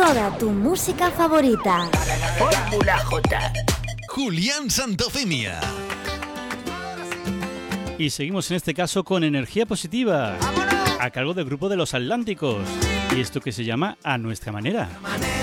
Toda tu música favorita. Fórmula J. Julián Santofimia. Y seguimos en este caso con Energía Positiva, a cargo del grupo de Los Atlánticos, y esto que se llama A Nuestra Manera.